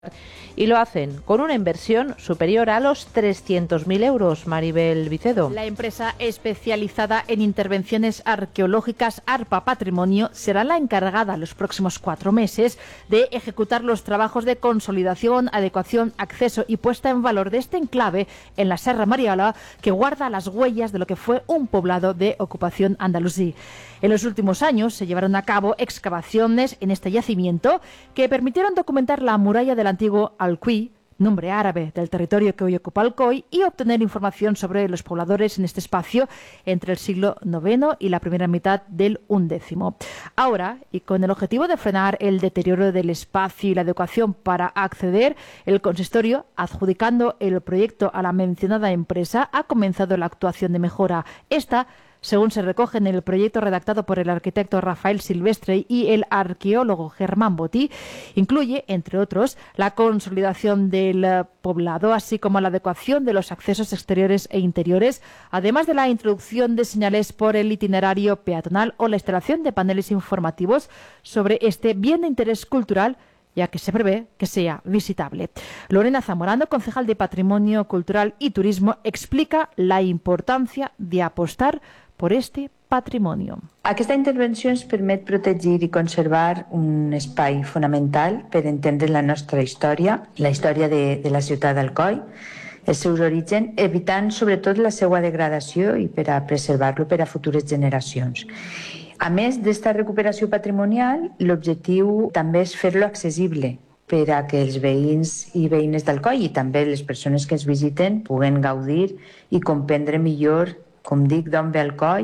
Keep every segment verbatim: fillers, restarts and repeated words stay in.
y lo hacen con una inversión superior a los trescientos mil euros. Maribel Vicedo. La empresa especializada en intervenciones arqueológicas ARPA Patrimonio será la encargada los próximos cuatro meses de ejecutar los trabajos de consolidación, adecuación, acceso y puesta en valor de este enclave en la Serra Mariola, que guarda las huellas de lo que fue un poblado de ocupación andalusí. En los últimos años se llevaron a cabo excavaciones en este yacimiento que permitieron documentar la muralla del antiguo Alcuí, nombre árabe del territorio que hoy ocupa Alcoy, y obtener información sobre los pobladores en este espacio entre el siglo noveno y la primera mitad del undécimo. Ahora, y con el objetivo de frenar el deterioro del espacio y la adecuación para acceder, el consistorio, adjudicando el proyecto a la mencionada empresa, ha comenzado la actuación de mejora. Esta, según se recoge en el proyecto redactado por el arquitecto Rafael Silvestre y el arqueólogo Germán Botí, incluye, entre otros, la consolidación del poblado, así como la adecuación de los accesos exteriores e interiores, además de la introducción de señales por el itinerario peatonal o la instalación de paneles informativos sobre este bien de interés cultural, ya que se prevé que sea visitable. Lorena Zamorano, concejal de Patrimonio Cultural y Turismo, explica la importancia de apostar por este patrimoni. Aquesta intervenció ens permet protegir i conservar un espai fonamental per entendre la nostra història, la història de, de la ciutat d'Alcoi, els seus orígens, evitant sobretot la seva degradació i per a preservar-lo per a futures generacions. A més d'esta recuperació patrimonial, l'objectiu també és fer-lo accessible per a que els veïns i veïnes d'Alcoi i també les persones que ens visiten puguen gaudir i comprendre millor, com dic, d'on ve Alcoi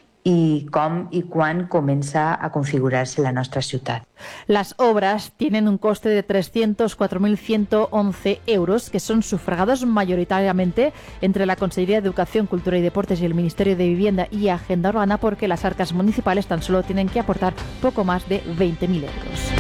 y cómo y cuán comienza a configurarse la nuestra ciudad. Las obras tienen un coste de trescientos cuatro mil ciento once euros, que son sufragados mayoritariamente entre la Consejería de Educación, Cultura y Deportes y el Ministerio de Vivienda y Agenda Urbana, porque las arcas municipales tan solo tienen que aportar poco más de veinte mil euros.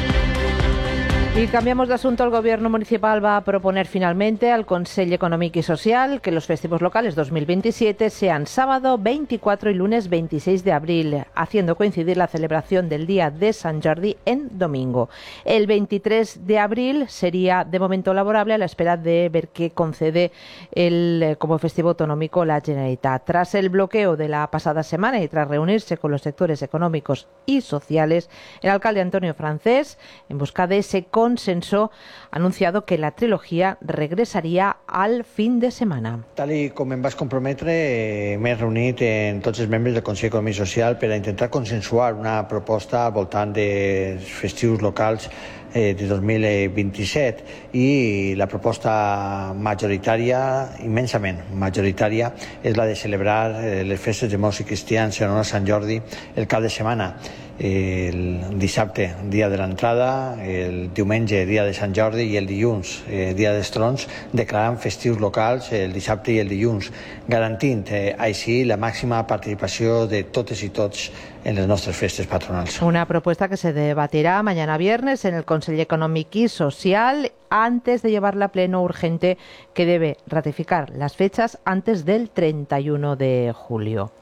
Y cambiamos de asunto. El Gobierno municipal va a proponer finalmente al Consell Econòmic y Social que los festivos locales dos mil veintisiete sean sábado veinticuatro y lunes veintiséis de abril, haciendo coincidir la celebración del Día de San Jordi en domingo. El veintitrés de abril sería de momento laborable, a la espera de ver qué concede el, como festivo autonómico la Generalitat. Tras el bloqueo de la pasada semana y tras reunirse con los sectores económicos y sociales, el alcalde Antonio Francés, en busca de ese consenso, ha anunciado que la trilogía regresaria al fin de setmana. Tal i com em vaig comprometre, eh, m'he reunit amb tots els membres del Consell Econòmic i Social per a intentar consensuar una proposta al voltant dels festius locals eh, de dos mil vint-i-set, i la proposta majoritària, immensament majoritària, és la de celebrar eh, les festes de morts i cristians en honor a Sant Jordi el cap de setmana. El dissabte, dia de l'entrada, el diumenge, dia de Sant Jordi, i el dilluns, eh, dia dels Trons, declarant festius locals el dissabte i el dilluns, garantint eh, així la màxima participació de totes i tots en les nostres festes patronals. Una propuesta que se debatirá mañana viernes en el Consell Econòmic y Social, antes de llevarla a pleno urgente, que debe ratificar las fechas antes del treinta y uno de julio.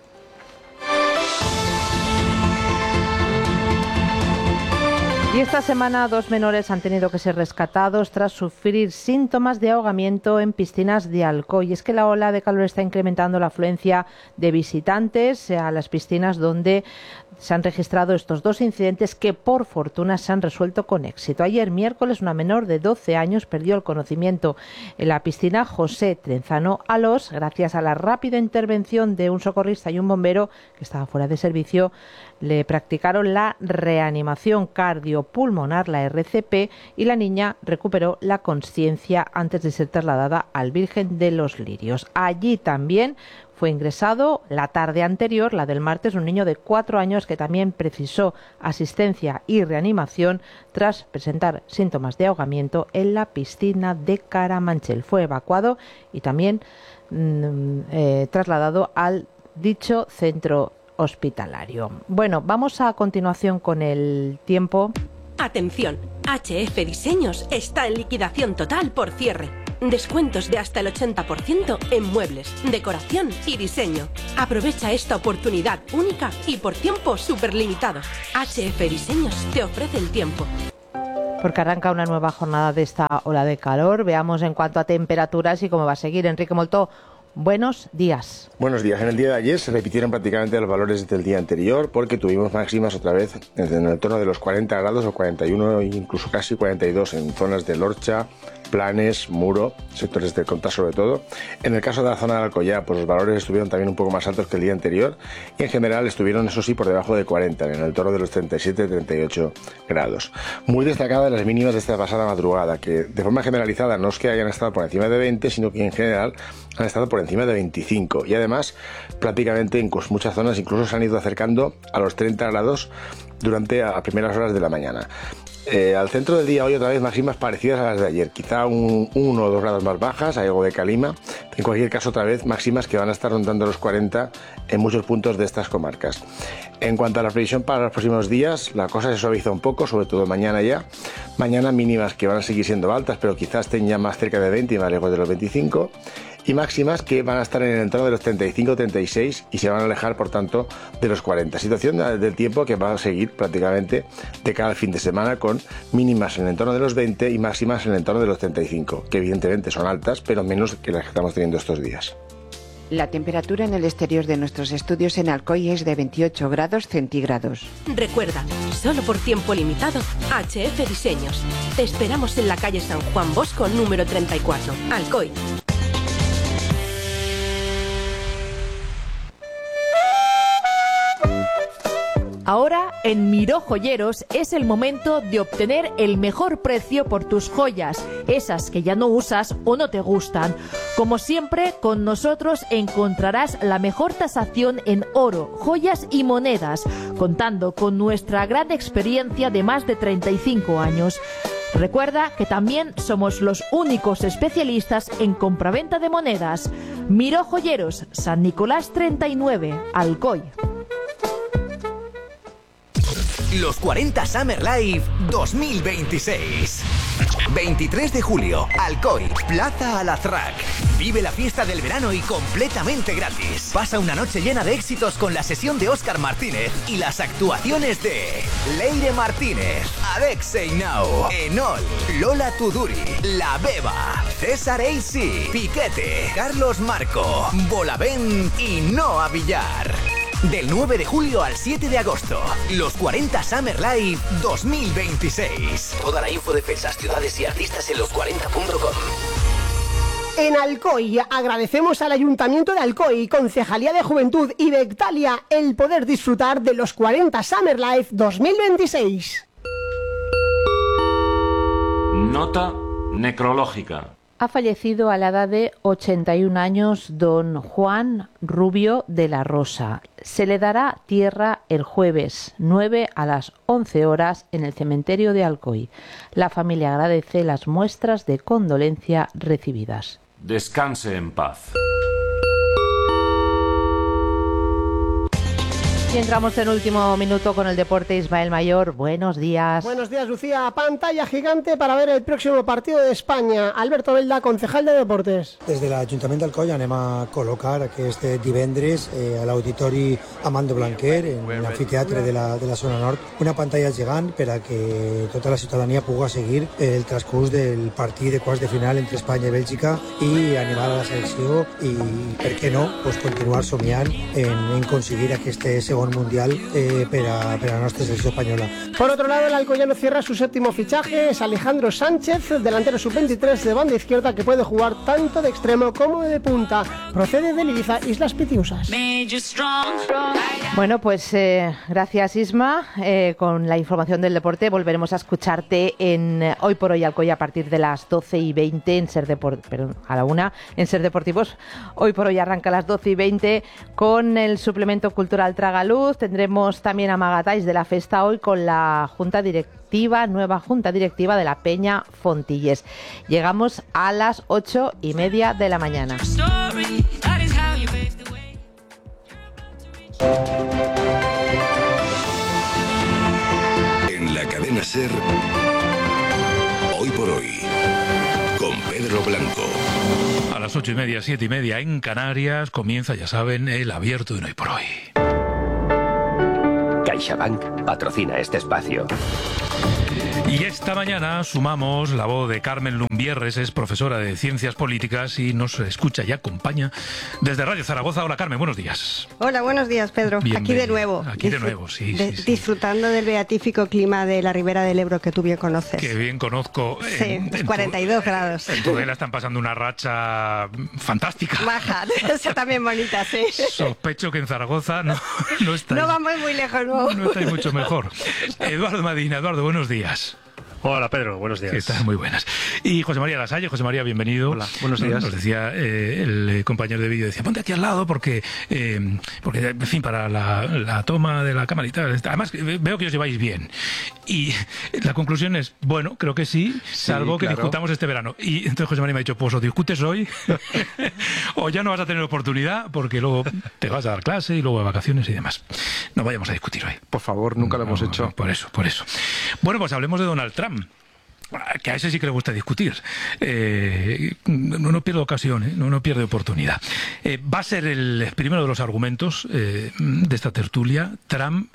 Y esta semana dos menores han tenido que ser rescatados tras sufrir síntomas de ahogamiento en piscinas de Alcoy. Y es que la ola de calor está incrementando la afluencia de visitantes a las piscinas, donde se han registrado estos dos incidentes que por fortuna se han resuelto con éxito. Ayer miércoles una menor de doce años perdió el conocimiento en la piscina José Trenzano Alós. Gracias a la rápida intervención de un socorrista y un bombero que estaba fuera de servicio, le practicaron la reanimación cardiopulmonar, la R C P, y la niña recuperó la consciencia antes de ser trasladada al Virgen de los Lirios. Allí también fue ingresado la tarde anterior, la del martes, un niño de cuatro años que también precisó asistencia y reanimación tras presentar síntomas de ahogamiento en la piscina de Caramanchel. Fue evacuado y también mm, eh, trasladado al dicho centro hospitalario. Bueno, vamos a continuación con el tiempo. Atención, H F Diseños está en liquidación total por cierre. Descuentos de hasta el ochenta por ciento en muebles, decoración y diseño. Aprovecha esta oportunidad única y por tiempo súper limitado. H F Diseños te ofrece el tiempo. Porque arranca una nueva jornada de esta ola de calor. Veamos en cuanto a temperaturas y cómo va a seguir. Enrique Moltó, buenos días. Buenos días. En el día de ayer se repitieron prácticamente los valores del día anterior porque tuvimos máximas otra vez en el torno de los cuarenta grados o cuarenta y uno, incluso casi cuarenta y dos en zonas de Lorcha, Planes, Muro, sectores del Comtat sobre todo. En el caso de la zona de Alcoyá, pues los valores estuvieron también un poco más altos que el día anterior y en general estuvieron, eso sí, por debajo de cuarenta, en el torno de los treinta y siete a treinta y ocho grados. Muy destacadas las mínimas de esta pasada madrugada, que de forma generalizada no es que hayan estado por encima de veinte, sino que en general han estado por encima de veinticinco y además prácticamente en muchas zonas incluso se han ido acercando a los treinta grados durante las primeras horas de la mañana. Eh, al centro del día hoy otra vez máximas parecidas a las de ayer, quizá un uno o dos grados más bajas, hay algo de calima. En cualquier caso otra vez máximas que van a estar rondando los cuarenta en muchos puntos de estas comarcas. En cuanto a la previsión para los próximos días, la cosa se suaviza un poco, sobre todo mañana ya. Mañana mínimas que van a seguir siendo altas, pero quizás estén ya más cerca de veinte y más lejos de los veinticinco. Y máximas que van a estar en el entorno de los treinta y cinco a treinta y seis y se van a alejar, por tanto, de los cuarenta. Situación del tiempo que va a seguir prácticamente de cada fin de semana con mínimas en el entorno de los veinte y máximas en el entorno de los treinta y cinco, que evidentemente son altas, pero menos que las que estamos teniendo estos días. La temperatura en el exterior de nuestros estudios en Alcoy es de veintiocho grados centígrados. Recuerda, solo por tiempo limitado, H F Diseños. Te esperamos en la calle San Juan Bosco, número treinta y cuatro, Alcoy. Ahora, en Miró Joyeros es el momento de obtener el mejor precio por tus joyas, esas que ya no usas o no te gustan. Como siempre, con nosotros encontrarás la mejor tasación en oro, joyas y monedas, contando con nuestra gran experiencia de más de treinta y cinco años. Recuerda que también somos los únicos especialistas en compraventa de monedas. Miró Joyeros, San Nicolás treinta y nueve, Alcoy. Los cuarenta Summer Live dos mil veintiséis. veintitrés de julio, Alcoy, Plaza Alazraq. Vive la fiesta del verano y completamente gratis. Pasa una noche llena de éxitos con la sesión de Óscar Martínez y las actuaciones de Leire Martínez, Alexei Nau, Enol, Lola Tuduri, La Beba, César Eisi, Piquete, Carlos Marco, Bolavent y Noa Villar. Del nueve de julio al siete de agosto, los cuarenta Summer Live dos mil veintiséis. Toda la info de fechas, ciudades y artistas en los cuarenta punto com. En Alcoy agradecemos al Ayuntamiento de Alcoy, Concejalía de Juventud y Bectalia el poder disfrutar de los cuarenta Summer Live dos mil veintiséis. Nota necrológica. Ha fallecido a la edad de ochenta y un años don Juan Rubio de la Rosa. Se le dará tierra el jueves nueve a las once horas en el cementerio de Alcoy. La familia agradece las muestras de condolencia recibidas. Descanse en paz. Y entramos en último minuto con el deporte. Ismael Mayor, buenos días. Buenos días, Lucía. Pantalla gigante para ver el próximo partido de España. Alberto Belda, concejal de Deportes. Des de l'Ajuntament d'Alcoi anem a col·locar aquest divendres eh, a l'Auditori Amando Blanquer, en l'amfiteatre de la, de la zona nord, una pantalla gegant per a que tota la ciutadania pugui seguir el transcurs del partit de quarts de final entre Espanya i Bèlgica i animar a la selecció i, per què no, pues, continuar somiant en, en aconseguir aquest segon mundial eh, para, para nuestra selección española. Por otro lado, el alcoyano cierra su séptimo fichaje. Es Alejandro Sánchez, delantero sub veintitrés de banda izquierda que puede jugar tanto de extremo como de punta. Procede del Ibiza, Islas Pitiusas. Bueno, pues eh, gracias Isma. Eh, con la información del deporte volveremos a escucharte en eh, Hoy por Hoy Alcoy a partir de las doce y veinte en Ser Depor- perdón, a la una en Ser Deportivos. Hoy por Hoy arranca a las doce y veinte con el suplemento cultural Tragaluz. Tendremos también a Magatais de la Festa hoy con la Junta Directiva, nueva Junta Directiva de la Peña Fontilles. Llegamos a las ocho y media de la mañana. En la cadena Ser, Hoy por Hoy, con Pedro Blanco. A las ocho y media, siete y media en Canarias comienza, ya saben, el abierto de Hoy por Hoy. CaixaBank patrocina este espacio. Y esta mañana sumamos la voz de Carmen Lumbierres, es profesora de Ciencias Políticas y nos escucha y acompaña desde Radio Zaragoza. Hola Carmen, buenos días. Hola, buenos días Pedro. Bienvenida. Aquí de nuevo. Aquí de nuevo, sí, de, sí, sí. Disfrutando del beatífico clima de la Ribera del Ebro que tú bien conoces. Que bien conozco. Sí, en, en cuarenta y dos tu, grados. En Tudela están pasando una racha fantástica. Baja, esa también bonita, sí. Sospecho que en Zaragoza no, no estáis. No vamos muy lejos, no. No estáis mucho mejor. Eduardo Madina, Eduardo, buenos días. Hola Pedro, buenos días. Que están muy buenas. Y José María Lasalle, José María, bienvenido. Hola, buenos días. Nos decía eh, el compañero de vídeo, decía, ponte aquí al lado porque, eh, porque en fin, para la, la toma de la cámara y tal. Además, veo que os lleváis bien. Y la conclusión es, bueno, creo que sí, salvo sí, que claro. discutamos este verano. Y entonces José María me ha dicho, pues o discutes hoy o ya no vas a tener oportunidad porque luego te vas a dar clase y luego a vacaciones y demás. No vayamos a discutir hoy. Por favor, nunca lo hemos no, hecho. No, por eso, por eso. Bueno, pues hablemos de Donald Trump. Que a ese sí que le gusta discutir. Eh, no, no pierde ocasión, ¿eh? no, no pierde oportunidad. Eh, va a ser el primero de los argumentos eh, de esta tertulia. Trump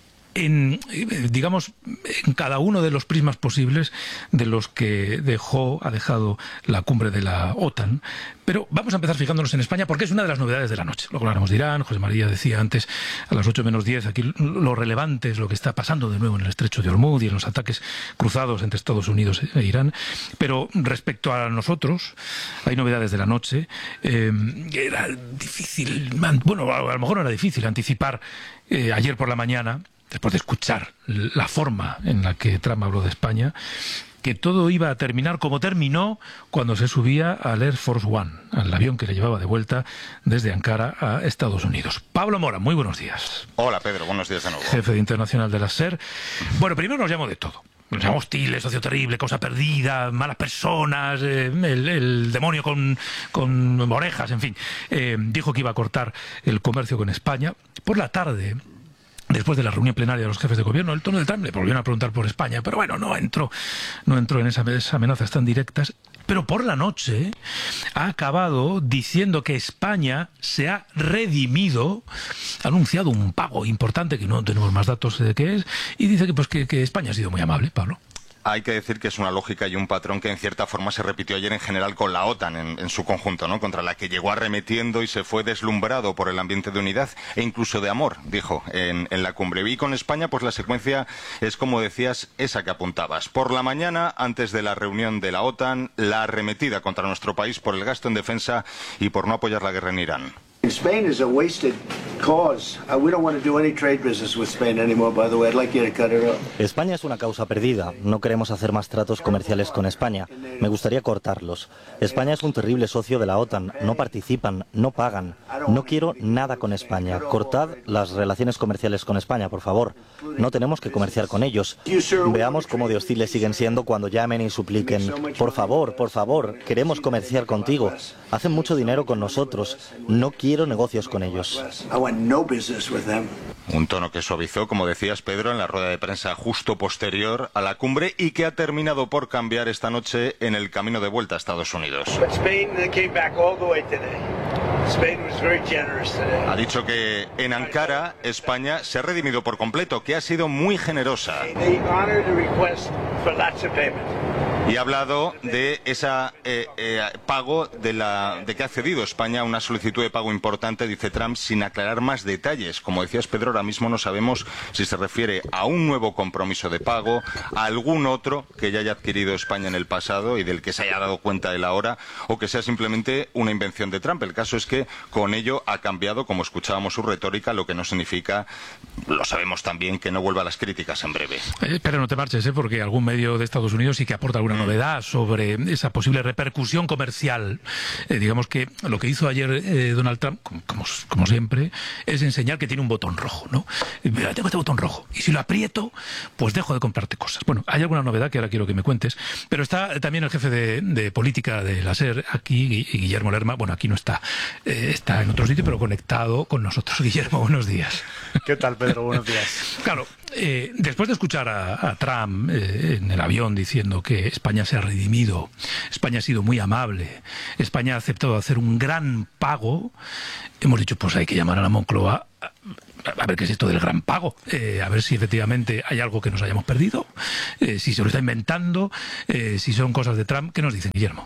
en, digamos, en cada uno de los prismas posibles de los que dejó, ha dejado la cumbre de la OTAN. Pero vamos a empezar fijándonos en España porque es una de las novedades de la noche. Luego hablaremos de Irán. José María decía antes, a las ocho menos diez, aquí lo relevante es lo que está pasando de nuevo en el estrecho de Hormuz y en los ataques cruzados entre Estados Unidos e Irán. Pero respecto a nosotros, hay novedades de la noche. Eh, era difícil, bueno, a lo mejor no era difícil anticipar eh, ayer por la mañana, después de escuchar la forma en la que Trump habló de España, que todo iba a terminar como terminó cuando se subía al Air Force One, al avión que le llevaba de vuelta desde Ankara a Estados Unidos. Pablo Mora, muy buenos días. Hola Pedro, buenos días de nuevo. Jefe de Internacional de la SER. Bueno, primero nos llamó de todo. Nos llamó hostiles, socio terrible, cosa perdida, malas personas, eh, el, el demonio con, con orejas, en fin. Eh, dijo que iba a cortar el comercio con España. Por la tarde, después de la reunión plenaria de los jefes de gobierno, el tono de Trump le volvieron a preguntar por España, pero bueno, no entró, no entró en esa, esas amenazas tan directas. Pero por la noche ha acabado diciendo que España se ha redimido, ha anunciado un pago importante, que no tenemos más datos de qué es, y dice que, pues, que, que España ha sido muy amable, Pablo. Hay que decir que es una lógica y un patrón que en cierta forma se repitió ayer en general con la OTAN en, en su conjunto, ¿no? Contra la que llegó arremetiendo y se fue deslumbrado por el ambiente de unidad e incluso de amor, dijo en, en la cumbre. Y con España, pues la secuencia es, como decías, esa que apuntabas. Por la mañana, antes de la reunión de la OTAN, la arremetida contra nuestro país por el gasto en defensa y por no apoyar la guerra en Irán. Spain is a wasted cause. Uh, we don't want to do any trade business with Spain anymore, by the way. I'd like you to cut it off. España es una causa perdida. No queremos hacer más tratos comerciales con España. Me gustaría cortarlos. España es un terrible socio de la OTAN. No participan, no pagan. No quiero nada con España. Cortad las relaciones comerciales con España, por favor. No tenemos que comerciar con ellos. Veamos cómo de hostiles siguen siendo cuando llamen y supliquen. Por favor, por favor, queremos comerciar contigo. Hacen mucho dinero con nosotros. No quiero Quiero negocios con ellos. Un tono que suavizó, como decías, Pedro, en la rueda de prensa justo posterior a la cumbre y que ha terminado por cambiar esta noche en el camino de vuelta a Estados Unidos. Ha dicho que en Ankara, España se ha redimido por completo, que ha sido muy generosa. Y ha hablado de ese eh, eh, pago, de, la, de que ha cedido España a una solicitud de pago importante, dice Trump, sin aclarar más detalles. Como decías, Pedro, ahora mismo no sabemos si se refiere a un nuevo compromiso de pago, a algún otro que ya haya adquirido España en el pasado y del que se haya dado cuenta él ahora, o que sea simplemente una invención de Trump. El caso es que con ello ha cambiado, como escuchábamos, su retórica, lo que no significa, lo sabemos también, que no vuelva a las críticas en breve. Eh, pero no te marches, ¿eh? Porque algún medio de Estados Unidos sí que aporta alguna novedad sobre esa posible repercusión comercial. Eh, digamos que lo que hizo ayer eh, Donald Trump, como, como siempre, es enseñar que tiene un botón rojo, ¿no? Mira, tengo este botón rojo, y si lo aprieto, pues dejo de comprarte cosas. Bueno, hay alguna novedad que ahora quiero que me cuentes, pero está también el jefe de, de política de la SER aquí, Guillermo Lerma. Bueno, aquí no está, eh, está en otro sitio, pero conectado con nosotros. Guillermo, buenos días. ¿Qué tal, Pedro? Buenos días. Claro, eh, después de escuchar a, a Trump eh, en el avión diciendo que España se ha redimido España ha sido muy amable, España ha aceptado hacer un gran pago. Hemos dicho, pues hay que llamar a la Moncloa a ver qué es esto del gran pago, eh, a ver si efectivamente hay algo que nos hayamos perdido, eh, si se lo está inventando, eh, si son cosas de Trump. ¿Qué nos dicen, Guillermo?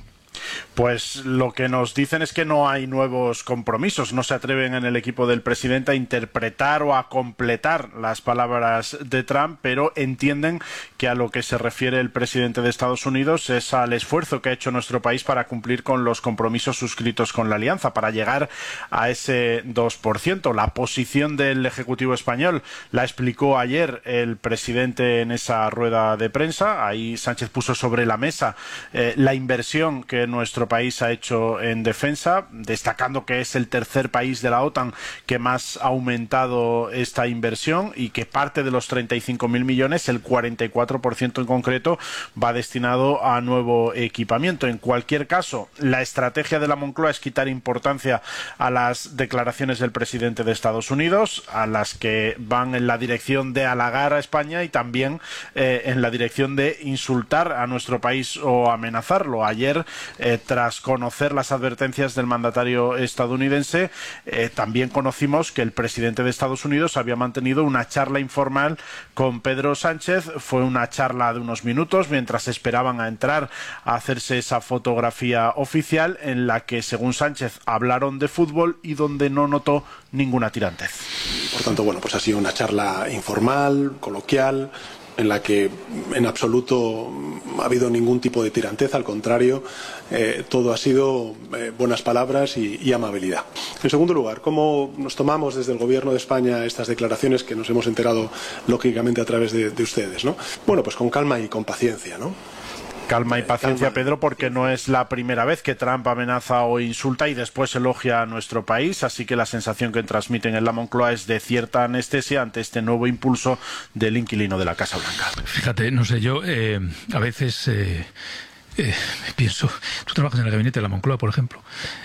Pues lo que nos dicen es que no hay nuevos compromisos, no se atreven en el equipo del presidente a interpretar o a completar las palabras de Trump, pero entienden que a lo que se refiere el presidente de Estados Unidos es al esfuerzo que ha hecho nuestro país para cumplir con los compromisos suscritos con la Alianza, para llegar a ese dos por ciento. La posición del Ejecutivo español la explicó ayer el presidente en esa rueda de prensa. Ahí Sánchez puso sobre la mesa eh, la inversión que nuestro país ha hecho en defensa, destacando que es el tercer país de la OTAN que más ha aumentado esta inversión y que parte de los treinta y cinco mil millones, el cuarenta y cuatro por ciento en concreto, va destinado a nuevo equipamiento. En cualquier caso, la estrategia de la Moncloa es quitar importancia a las declaraciones del presidente de Estados Unidos, a las que van en la dirección de halagar a España y también eh, en la dirección de insultar a nuestro país o amenazarlo. Ayer, Eh, tras conocer las advertencias del mandatario estadounidense, eh, también conocimos que el presidente de Estados Unidos había mantenido una charla informal con Pedro Sánchez. Fue una charla de unos minutos mientras esperaban a entrar a hacerse esa fotografía oficial en la que, según Sánchez, hablaron de fútbol y donde no notó ninguna tirantez. Por tanto, bueno, pues ha sido una charla informal, coloquial, en la que en absoluto ha habido ningún tipo de tiranteza, al contrario, eh, todo ha sido eh, buenas palabras y, y amabilidad. En segundo lugar, ¿cómo nos tomamos desde el Gobierno de España estas declaraciones que nos hemos enterado lógicamente a través de, de ustedes, ¿no? Bueno, pues con calma y con paciencia, ¿no? Calma y paciencia, Pedro, porque no es la primera vez que Trump amenaza o insulta y después elogia a nuestro país, así que la sensación que transmiten en la Moncloa es de cierta anestesia ante este nuevo impulso del inquilino de la Casa Blanca. Fíjate, no sé, yo eh, a veces eh, eh, pienso, tú trabajas en el gabinete de la Moncloa, por ejemplo,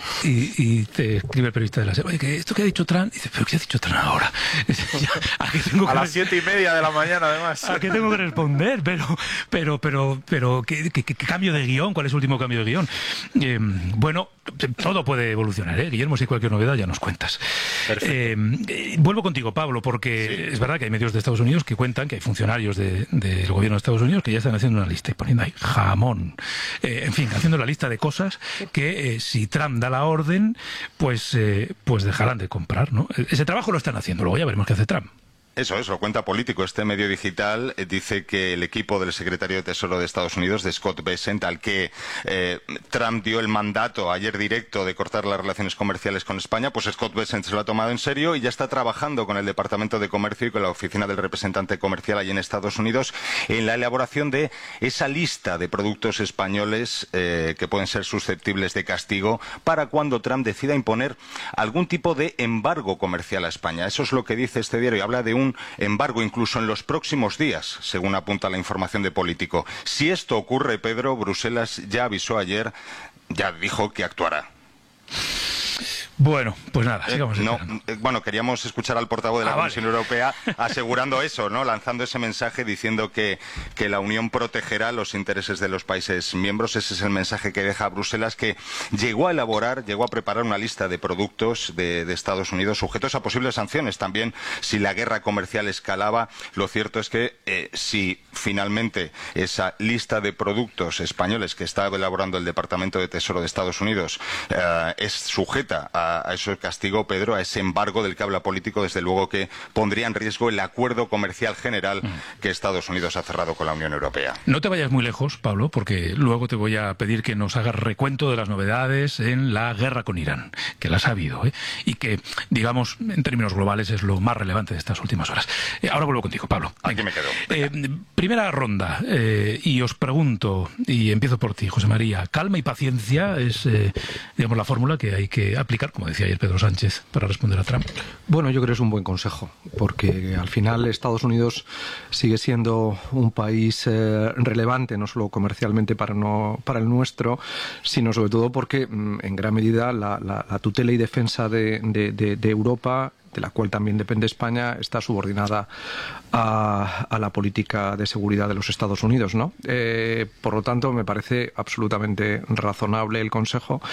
y, y te escribe el periodista de la SER, oye, que esto que ha dicho Trump, y dices, pero ¿qué ha dicho Trump ahora? ¿A, qué tengo que a las siete y media de la mañana, además. ¿A qué tengo que responder? Pero, pero, pero, pero, ¿qué, qué, qué cambio de guión? ¿Cuál es el último cambio de guión? Eh, bueno, todo puede evolucionar, ¿eh? Guillermo, si hay cualquier novedad ya nos cuentas. Eh, eh, vuelvo contigo, Pablo, porque sí, es verdad que hay medios de Estados Unidos que cuentan que hay funcionarios del de, de gobierno de Estados Unidos que ya están haciendo una lista y poniendo ahí jamón. Eh, en fin, haciendo la lista de cosas que eh, si Trump da la orden, pues, eh, pues dejarán de comprar, ¿no? Ese trabajo lo están haciendo, luego ya veremos qué hace Trump. Eso es, lo cuenta Político. Este medio digital eh, dice que el equipo del secretario de Tesoro de Estados Unidos, de Scott Bessent, al que eh, Trump dio el mandato ayer directo de cortar las relaciones comerciales con España, pues Scott Bessent se lo ha tomado en serio y ya está trabajando con el Departamento de Comercio y con la Oficina del Representante Comercial allí en Estados Unidos en la elaboración de esa lista de productos españoles eh, que pueden ser susceptibles de castigo para cuando Trump decida imponer algún tipo de embargo comercial a España. Eso es lo que dice este diario y habla de un un embargo incluso en los próximos días, según apunta la información de Político. Si esto ocurre, Pedro, Bruselas ya avisó ayer, ya dijo que actuará. Bueno, pues nada, sigamos. Eh, no, eh, bueno, queríamos escuchar al portavoz de la ah, Comisión vale. Europea asegurando eso, ¿no? Lanzando ese mensaje diciendo que, que la Unión protegerá los intereses de los países miembros. Ese es el mensaje que deja Bruselas, que llegó a elaborar, llegó a preparar una lista de productos de, de Estados Unidos sujetos a posibles sanciones también si la guerra comercial escalaba. Lo cierto es que eh, si finalmente esa lista de productos españoles que está elaborando el Departamento de Tesoro de Estados Unidos eh, es sujeta a a ese castigo, Pedro, a ese embargo del que habla Político, desde luego que pondría en riesgo el acuerdo comercial general que Estados Unidos ha cerrado con la Unión Europea. No te vayas muy lejos, Pablo, porque luego te voy a pedir que nos hagas recuento de las novedades en la guerra con Irán, que las ha habido, ¿eh? Y que, digamos, en términos globales es lo más relevante de estas últimas horas. Eh, ahora vuelvo contigo, Pablo. Aquí me quedo. Eh, primera ronda, eh, y os pregunto, y empiezo por ti, José María, calma y paciencia es, eh, digamos, la fórmula que hay que aplicar, como decía ayer Pedro Sánchez, para responder a Trump. Bueno, yo creo que es un buen consejo, porque al final Estados Unidos sigue siendo un país eh, relevante, no solo comercialmente para, no, para el nuestro, sino sobre todo porque en gran medida la, la, la tutela y defensa de, de, de, de Europa de la cual también depende España, está subordinada a, a la política de seguridad de los Estados Unidos, ¿no? Eh, por lo tanto, me parece absolutamente razonable el Consejo.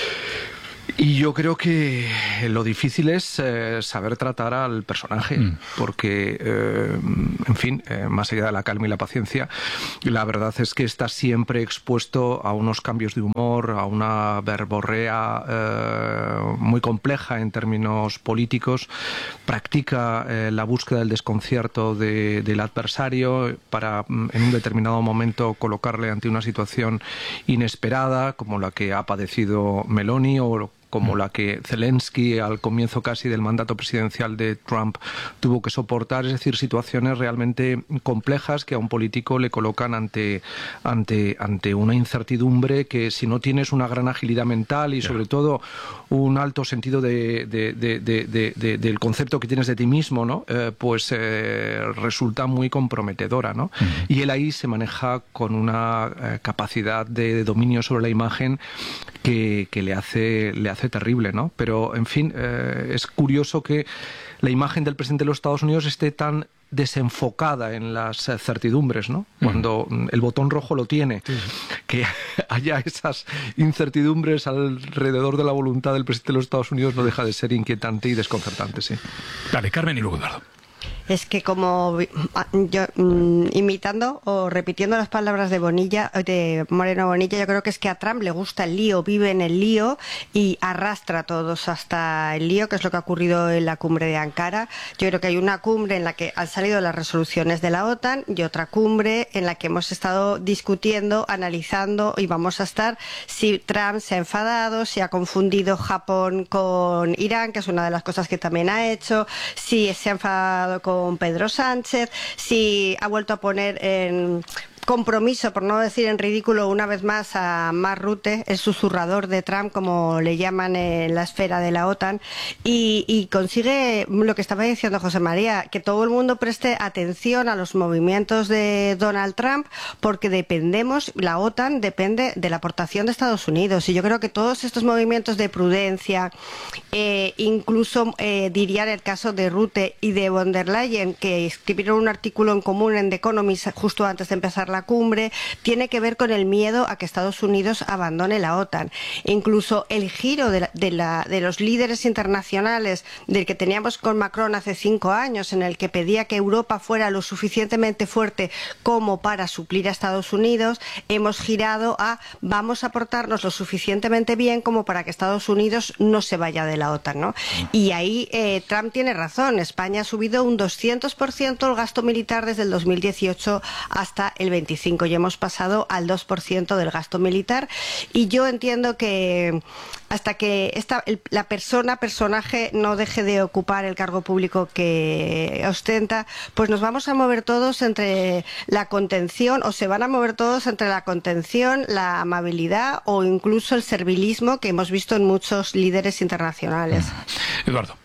Y yo creo que lo difícil es eh, saber tratar al personaje, mm. porque, eh, en fin, eh, más allá de la calma y la paciencia, la verdad es que está siempre expuesto a unos cambios de humor, a una verborrea eh, muy compleja en términos políticos, practica eh, la búsqueda del desconcierto de, del adversario para, en un determinado momento, colocarle ante una situación inesperada, como la que ha padecido Meloni o como la que Zelensky al comienzo casi del mandato presidencial de Trump tuvo que soportar, es decir, situaciones realmente complejas que a un político le colocan ante, ante, ante una incertidumbre que, si no tienes una gran agilidad mental y sobre todo un alto sentido de, de, de, de, de, de, del concepto que tienes de ti mismo, ¿no? Eh, pues eh, resulta muy comprometedora, ¿no? Uh-huh. Y él ahí se maneja con una eh, capacidad de, de dominio sobre la imagen que, que le hace, le hace terrible, ¿no? Pero, en fin, eh, es curioso que la imagen del presidente de los Estados Unidos esté tan desenfocada en las certidumbres, ¿no? Cuando uh-huh. el botón rojo lo tiene, sí. que haya esas incertidumbres alrededor de la voluntad del presidente de los Estados Unidos no deja de ser inquietante y desconcertante, sí. Dale, Carmen, y luego Eduardo. Es que como yo mm, imitando o repitiendo las palabras de Bonilla, de Moreno Bonilla, yo creo que es que a Trump le gusta el lío, vive en el lío y arrastra a todos hasta el lío, que es lo que ha ocurrido en la cumbre de Ankara. Yo creo que hay una cumbre en la que han salido las resoluciones de la OTAN y otra cumbre en la que hemos estado discutiendo, analizando y vamos a estar si Trump se ha enfadado, si ha confundido Japón con Irán, que es una de las cosas que también ha hecho, si se ha enfadado con con Pedro Sánchez, si ha vuelto a poner en compromiso, por no decir en ridículo, una vez más a Mark Rutte, el susurrador de Trump, como le llaman en la esfera de la OTAN, y, y consigue lo que estaba diciendo José María, que todo el mundo preste atención a los movimientos de Donald Trump, porque dependemos, la OTAN depende de la aportación de Estados Unidos, y yo creo que todos estos movimientos de prudencia, eh, incluso eh, diría en el caso de Rutte y de von der Leyen, que escribieron un artículo en común en The Economist justo antes de empezar la cumbre, tiene que ver con el miedo a que Estados Unidos abandone la OTAN. E incluso el giro de, la, de, la, de los líderes internacionales del que teníamos con Macron hace cinco años, en el que pedía que Europa fuera lo suficientemente fuerte como para suplir a Estados Unidos, hemos girado a vamos a portarnos lo suficientemente bien como para que Estados Unidos no se vaya de la OTAN, ¿no? Y ahí eh, Trump tiene razón. España ha subido un doscientos por ciento el gasto militar desde el dos mil dieciocho hasta el veinticinco y hemos pasado al dos por ciento del gasto militar, y yo entiendo que hasta que esta, el, la persona, personaje no deje de ocupar el cargo público que ostenta, pues nos vamos a mover todos entre la contención, o se van a mover todos entre la contención, la amabilidad o incluso el servilismo que hemos visto en muchos líderes internacionales. Eduardo.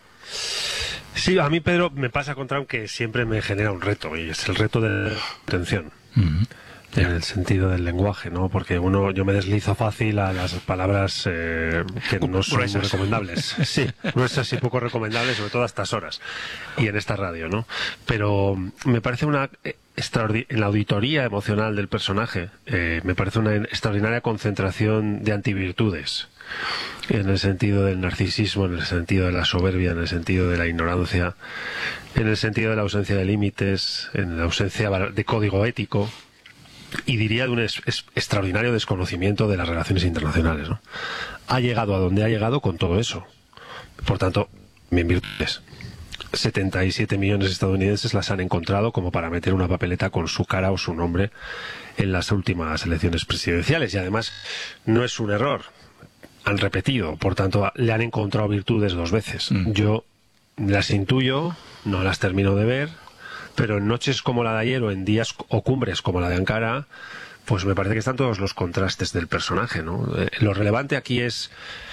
Sí, a mí, Pedro, me pasa con Trump que siempre me genera un reto, y es el reto de la atención. Uh-huh. En el sentido del lenguaje, ¿no? Porque uno, yo me deslizo fácil a las palabras eh, que no son muy recomendables. Sí, gruesas y poco recomendables, sobre todo a estas horas y en esta radio, ¿no? Pero me parece una extraordinaria, en la auditoría emocional del personaje, eh, me parece una extraordinaria concentración de antivirtudes. En el sentido del narcisismo, en el sentido de la soberbia, en el sentido de la ignorancia, en el sentido de la ausencia de límites, en la ausencia de código ético, y diría de un es, es, extraordinario desconocimiento de las relaciones internacionales, ¿no? Ha llegado a donde ha llegado con todo eso. Por tanto, bien virtudes. setenta y siete millones de estadounidenses las han encontrado como para meter una papeleta con su cara o su nombre en las últimas elecciones presidenciales. Y además, no es un error. Han repetido, por tanto, le han encontrado virtudes dos veces. Mm. Yo las intuyo, no las termino de ver, pero en noches como la de ayer o en días o cumbres como la de Ankara, pues me parece que están todos los contrastes del personaje, ¿no? Eh, lo relevante aquí es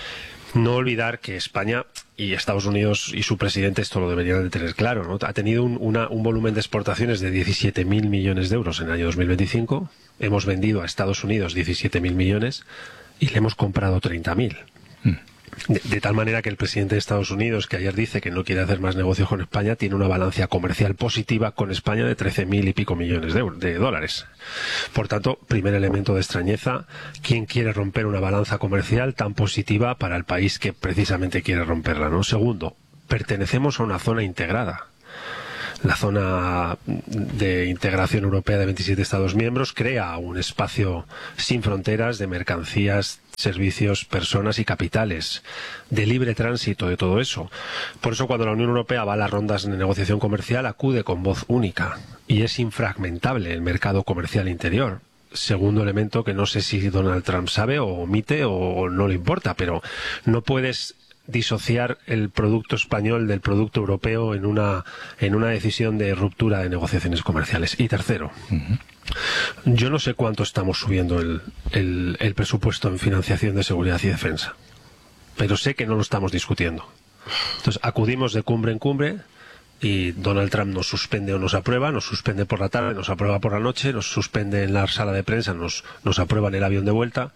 no olvidar que España y Estados Unidos y su presidente esto lo deberían de tener claro, ¿no? Ha tenido un, una, un volumen de exportaciones de diecisiete mil millones de euros en el año dos mil veinticinco, hemos vendido a Estados Unidos diecisiete mil millones y le hemos comprado treinta mil. Mm. De, de tal manera que el presidente de Estados Unidos, que ayer dice que no quiere hacer más negocios con España, tiene una balanza comercial positiva con España de trece mil y pico millones de, euros, de dólares. Por tanto, primer elemento de extrañeza, ¿quién quiere romper una balanza comercial tan positiva para el país que precisamente quiere romperla, ¿no? Segundo, pertenecemos a una zona integrada. La zona de integración europea de veintisiete Estados miembros crea un espacio sin fronteras de mercancías, servicios, personas y capitales, de libre tránsito de todo eso. Por eso cuando la Unión Europea va a las rondas de negociación comercial acude con voz única y es infragmentable el mercado comercial interior. Segundo elemento que no sé si Donald Trump sabe o omite o no le importa, pero no puedes disociar el producto español del producto europeo en una en una decisión de ruptura de negociaciones comerciales. Y tercero, uh-huh. yo no sé cuánto estamos subiendo el, el, el presupuesto en financiación de seguridad y defensa, pero sé que no lo estamos discutiendo. Entonces acudimos de cumbre en cumbre y Donald Trump nos suspende o nos aprueba, nos suspende por la tarde, nos aprueba por la noche, nos suspende en la sala de prensa, nos, nos aprueba en el avión de vuelta.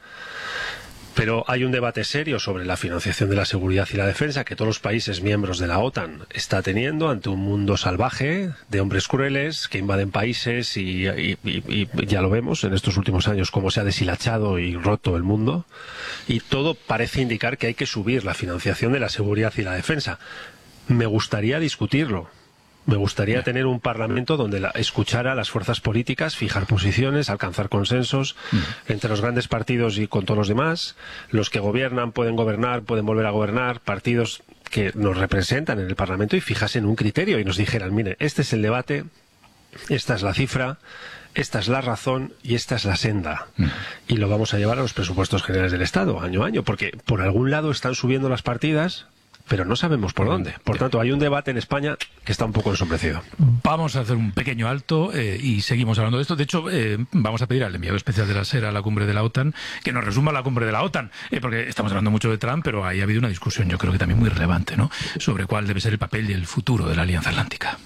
Pero hay un debate serio sobre la financiación de la seguridad y la defensa que todos los países miembros de la OTAN está teniendo ante un mundo salvaje de hombres crueles que invaden países y, y, y, y ya lo vemos en estos últimos años cómo se ha deshilachado y roto el mundo, y todo parece indicar que hay que subir la financiación de la seguridad y la defensa. Me gustaría discutirlo. Me gustaría tener un parlamento donde la, escuchara a las fuerzas políticas, fijar posiciones, alcanzar consensos mm. entre los grandes partidos y con todos los demás. Los que gobiernan pueden gobernar, pueden volver a gobernar, partidos que nos representan en el Parlamento y fijasen un criterio y nos dijeran, mire, este es el debate, esta es la cifra, esta es la razón y esta es la senda. Mm. Y lo vamos a llevar a los presupuestos generales del Estado, año a año, porque por algún lado están subiendo las partidas, pero no sabemos por dónde. Por tanto, hay un debate en España que está un poco ensombrecido. Vamos a hacer un pequeño alto eh, y seguimos hablando de esto. De hecho, eh, vamos a pedir al enviado especial de la SER a la cumbre de la OTAN que nos resuma la cumbre de la OTAN, eh, porque estamos hablando mucho de Trump, pero ahí ha habido una discusión, yo creo que también muy relevante, ¿no?, sobre cuál debe ser el papel y el futuro de la Alianza Atlántica.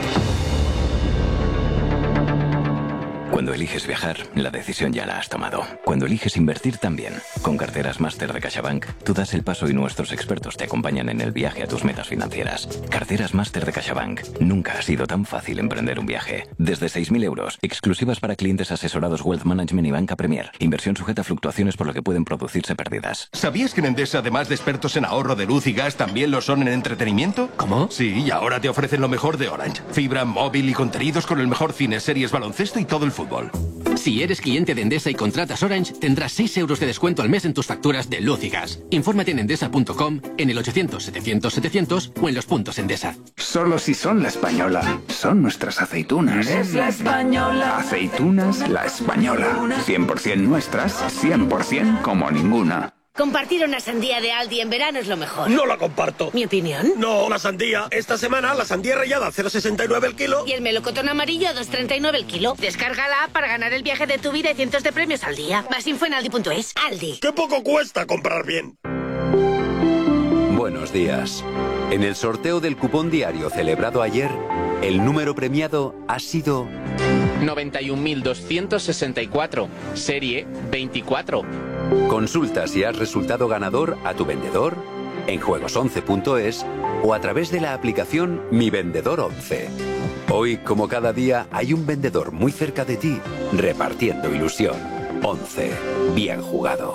Cuando eliges viajar, la decisión ya la has tomado. Cuando eliges invertir también. Con carteras Máster de CaixaBank, tú das el paso y nuestros expertos te acompañan en el viaje a tus metas financieras. Carteras Máster de CaixaBank. Nunca ha sido tan fácil emprender un viaje. Desde seis mil euros, exclusivas para clientes asesorados Wealth Management y Banca Premier. Inversión sujeta a fluctuaciones por lo que pueden producirse pérdidas. ¿Sabías que en Endesa, además de expertos en ahorro de luz y gas, también lo son en entretenimiento? ¿Cómo? Sí, y ahora te ofrecen lo mejor de Orange. Fibra, móvil y contenidos con el mejor cine, series, baloncesto y todo el fútbol. Si eres cliente de Endesa y contratas Orange, tendrás seis euros de descuento al mes en tus facturas de luz y gas. Infórmate en endesa punto com, en el ochocientos setecientos setecientos o en los puntos Endesa. Solo si son La Española. Son nuestras aceitunas. Es La Española. Aceitunas La Española. cien por ciento nuestras, cien por ciento como ninguna. Compartir una sandía de Aldi en verano es lo mejor. No la comparto. ¿Mi opinión? No, la sandía. Esta semana la sandía rallada a cero coma sesenta y nueve el kilo. Y el melocotón amarillo a dos coma treinta y nueve el kilo. Descarga la app para ganar el viaje de tu vida y cientos de premios al día. Más info en aldi punto es. Aldi. ¡Qué poco cuesta comprar bien! Buenos días. En el sorteo del cupón diario celebrado ayer, el número premiado ha sido noventa y un mil doscientos sesenta y cuatro, serie veinticuatro. Consulta si has resultado ganador a tu vendedor, en juegos once punto es o a través de la aplicación Mi Vendedor once. Hoy, como cada día, hay un vendedor muy cerca de ti, repartiendo ilusión. once. Bien jugado.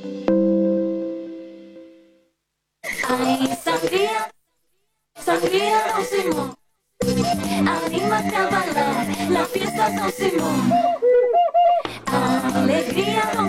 Ay, sangría, sangría Don Simón. Anímate a bailar, la fiesta Don Simón. Alegría Don